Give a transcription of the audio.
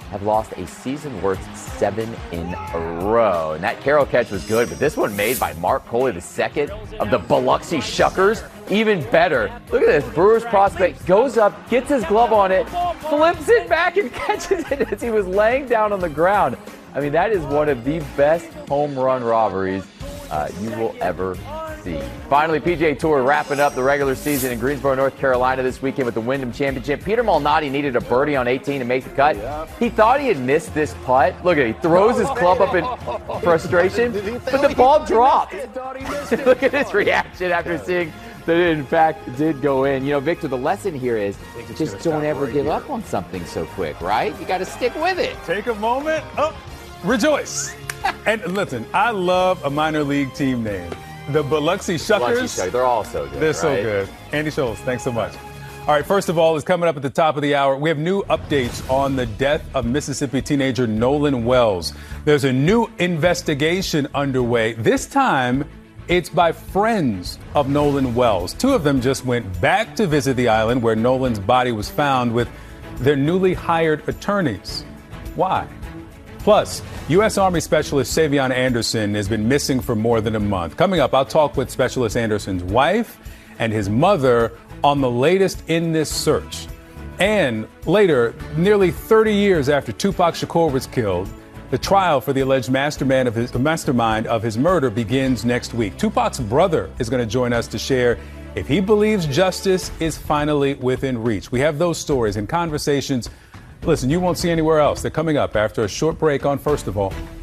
have lost a season-worst 7 in a row. And that Carroll catch was good, but this one made by Mark Coley II of the Biloxi Shuckers, even better. Look at this. Brewers prospect goes up, gets his glove on it, flips it back and catches it as he was laying down on the ground. I mean, that is one of the best home run robberies you will ever see. Finally, PGA Tour wrapping up the regular season in Greensboro, North Carolina this weekend with the Wyndham Championship. Peter Malnati needed a birdie on 18 to make the cut. He thought he had missed this putt. Look at it. He throws his club up in frustration, but the ball dropped. Look at his reaction after seeing that it, in fact, did go in. You know, Victor, the lesson here is just don't ever give up on something so quick, right? You got to stick with it. Take a moment. Oh, rejoice. And listen, I love a minor league team name. The Biloxi Shuckers. They're all so good. They're so good. Andy Schultz, thanks so much. All right, first of all, is coming up at the top of the hour. We have new updates on the death of Mississippi teenager Nolan Wells. There's a new investigation underway. This time, it's by friends of Nolan Wells. Two of them just went back to visit the island where Nolan's body was found with their newly hired attorneys. Why? Plus, U.S. Army Specialist Savion Anderson has been missing for more than a month. Coming up, I'll talk with Specialist Anderson's wife and his mother on the latest in this search. And later, nearly 30 years after Tupac Shakur was killed, the trial for the alleged mastermind of his murder begins next week. Tupac's brother is going to join us to share if he believes justice is finally within reach. We have those stories and conversations. Listen, you won't see anywhere else. They're coming up after a short break on First of All.